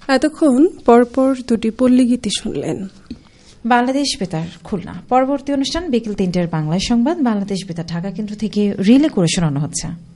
এতক্ষণ পরপর দুটি পল্লীগীতি শুনলেন। বাংলাদেশ বেতার খুলনা। পরবর্তী অনুষ্ঠান বিকেল ৩টার বাংলায় সংবাদ বাংলাদেশ বেতার ঢাকা কেন্দ্র থেকে রিলে করে শোনানো হচ্ছে।